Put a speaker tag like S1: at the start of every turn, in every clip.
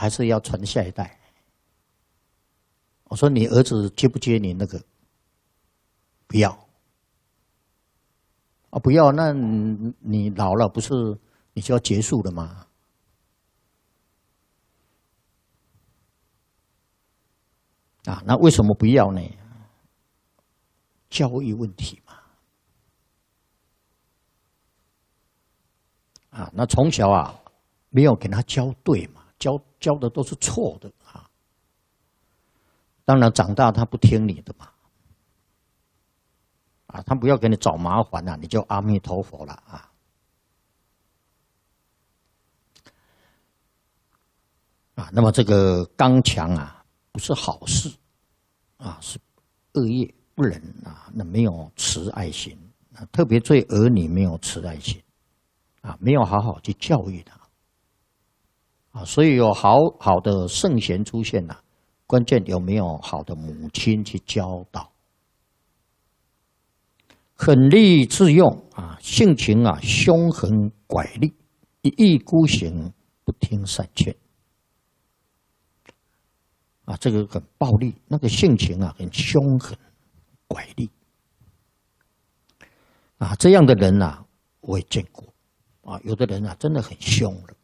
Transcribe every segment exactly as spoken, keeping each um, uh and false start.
S1: 还是要传下一代？我说你儿子接不接你那个？不要。啊，不要，那你你老了不是你就要结束了吗？啊，那为什么不要呢？教育问题嘛。啊，那从小啊没有给他教对嘛，教教的都是错的啊。当然长大他不听你的嘛。啊，他不要给你找麻烦了，你就阿弥陀佛了啊。啊，那么这个刚强啊，不是好事，啊，是恶业，不仁啊，那没有慈爱心啊，特别对儿女没有慈爱心，啊，没有好好去教育他，啊，所以有好好的圣贤出现了，关键有没有好的母亲去教导。狠戾自用啊，性情啊凶狠拐戾，一意孤行，不听善劝。啊，这个很暴力，那个性情啊很凶狠拐戾。啊，这样的人啊，我也见过。啊，有的人啊真的很凶了。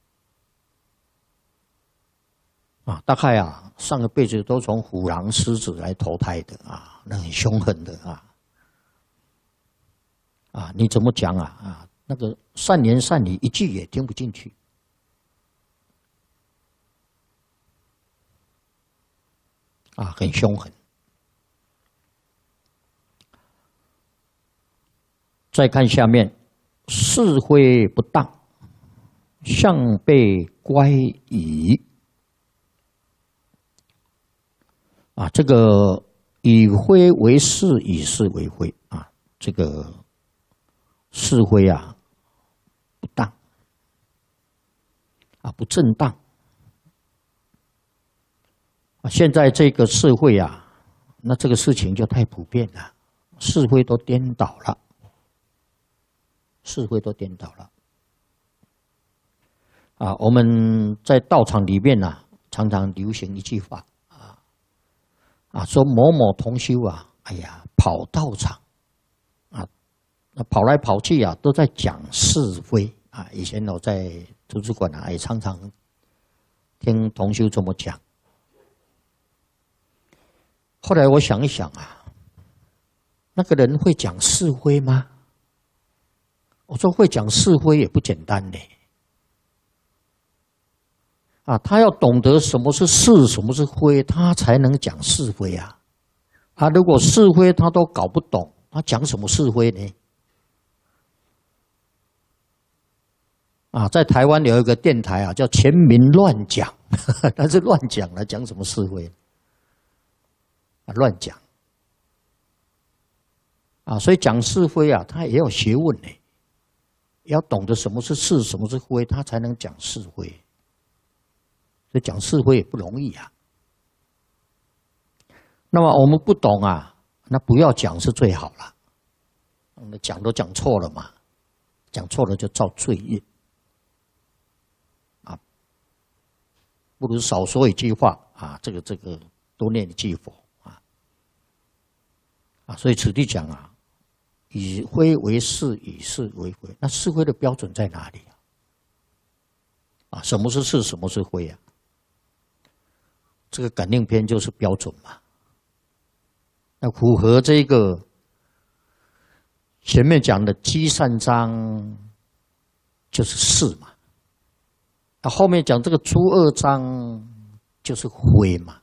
S1: 啊，大概啊上个辈子都从虎狼狮子来投胎的啊，那很凶狠的啊。啊，你怎么讲啊？啊，那个善言善语一句也听不进去。啊，很凶狠。再看下面，是非不当，向背乖倚。啊，这个以非为是，以是为非啊，这个。是非啊，不当啊，不正当啊。现在这个社会啊，那这个事情就太普遍了，是非都颠倒了，是非都颠倒了啊。我们在道场里面啊，常常流行一句话啊啊，说某某同修啊，哎呀，跑道场。那跑来跑去啊，都在讲是非啊。以前我在图书馆啊，也常常听同修这么讲。后来我想一想啊，那个人会讲是非吗？我说会讲是非也不简单呢。啊，他要懂得什么是是，什么是非，他才能讲是非啊。啊，如果是非他都搞不懂，他讲什么是非呢？啊，在台湾有一个电台啊，叫全民乱讲，他是乱讲了，讲什么是非？啊，乱讲。啊，所以讲是非啊，他也有学问呢，要懂得什么是是，什么是非，他才能讲是非。所以讲是非也不容易啊。那么我们不懂啊，那不要讲是最好了。我们讲都讲错了嘛，讲错了就造罪业。不如少说一句话啊，这个这个多念一句佛啊啊，所以此地讲啊，以非为是，以是为非。那是非的标准在哪里啊？啊，什么是是，什么是非啊？这个感应篇就是标准嘛。那符合这个前面讲的积善章，就是是嘛。那后面讲这个诸恶章就是非嘛，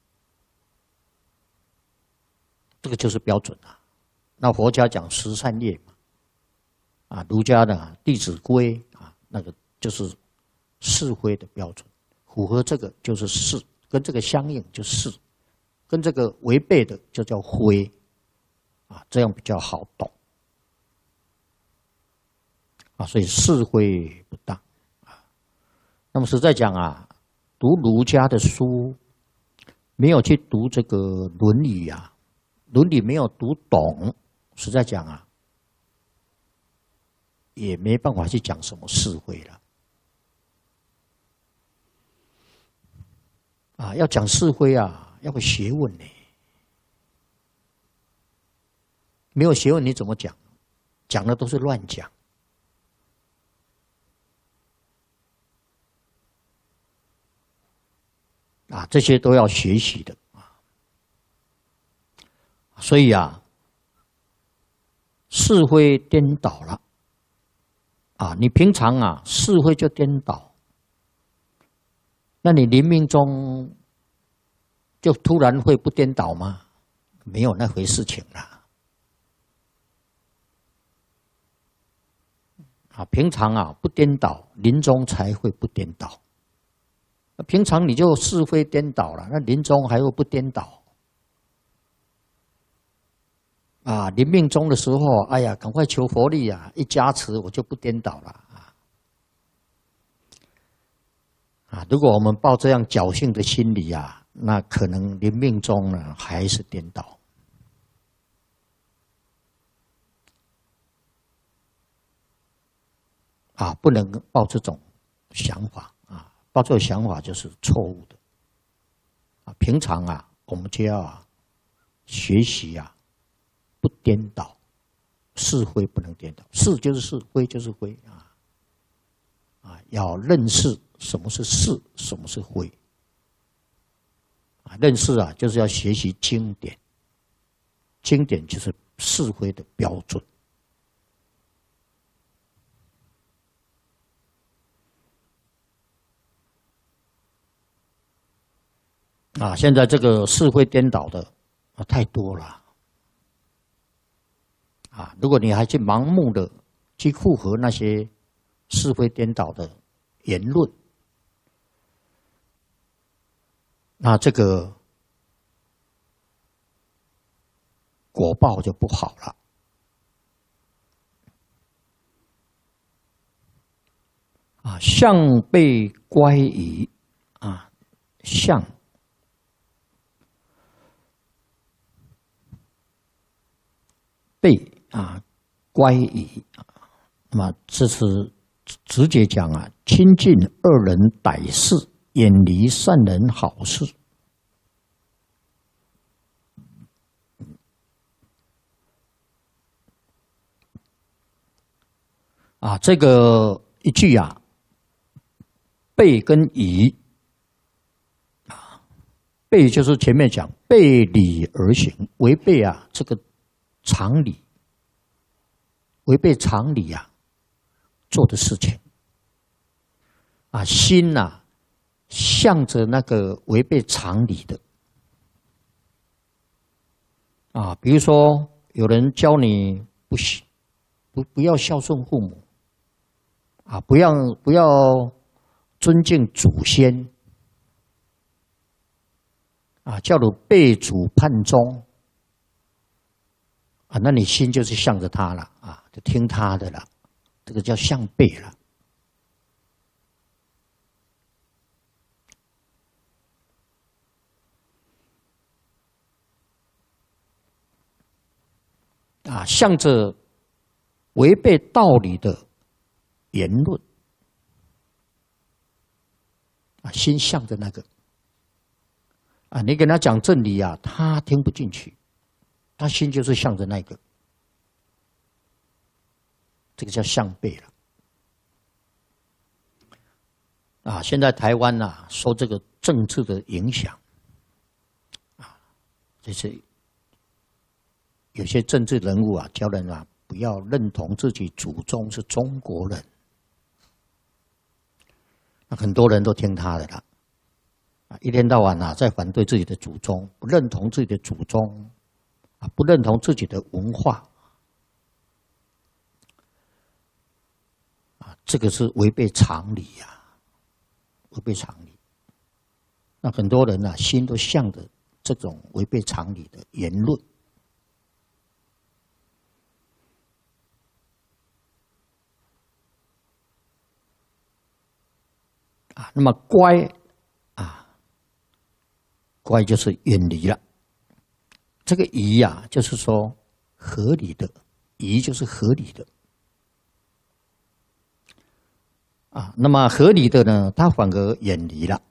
S1: 这个就是标准啊。那佛家讲十善业嘛，啊，儒家的《弟子规》啊，那个就是是非的标准，符合这个就是是，跟这个相应就是是，跟这个违背的就叫非，啊，这样比较好懂啊。所以是非不当。那么实在讲啊，读儒家的书，没有去读这个《论语》啊，《论语》没有读懂，实在讲啊，也没办法去讲什么是非了。 啊，要讲是非啊，要个学问呢。没有学问你怎么讲？讲的都是乱讲。啊，这些都要学习的啊。所以啊，是非颠倒了啊！你平常啊是非就颠倒，那你临命中就突然会不颠倒吗？没有那回事情啦。啊，平常啊不颠倒，临终才会不颠倒。平常你就是非颠倒了，那临终还会不颠倒？啊，临命终的时候，哎呀，赶快求佛力啊！一加持，我就不颠倒了啊！啊，如果我们抱这样侥幸的心理啊，那可能临命终呢还是颠倒。啊，不能抱这种想法啊！抱这种想法就是错误的。啊，平常啊，我们就要啊学习啊，不颠倒，是非不能颠倒，是就是是，非就是非啊！啊，要认识什么是是，什么是非。啊，认识啊，就是要学习经典，经典就是是非的标准。啊，现在这个是非颠倒的啊太多了啊！如果你还去盲目的去附和那些是非颠倒的言论，那这个果报就不好了啊！相被乖疑啊，相。被啊乖疑啊，那么这是直接讲啊，亲近恶人歹事，远离善人好事。啊，这个一句啊，背跟疑啊，背就是前面讲背理而行，违背啊这个。常理，违背常理啊，做的事情啊，心呐、啊，向着那个违背常理的啊，比如说有人教你不不不要孝顺父母啊，不要不要尊敬祖先啊，叫你背祖叛宗。啊，那你心就是向着他了啊，就听他的了，这个叫向背了。啊，向着违背道理的言论，啊，心向着那个，啊，你跟他讲正理啊，他听不进去。他心就是向着那个，这个叫向背了。啊，现在台湾呐、啊，受这个政治的影响，啊，就是有些政治人物啊，教人啊不要认同自己祖宗是中国人，那很多人都听他的了，啊，一天到晚啊在反对自己的祖宗，不认同自己的祖宗。啊，不认同自己的文化，啊，这个是违背常理呀、啊，违背常理。那很多人啊，心都向着这种违背常理的言论。啊，那么乖啊，乖就是远离了。这个疑呀、啊，就是说合理的，疑就是合理的啊。那么合理的呢，它反而远离了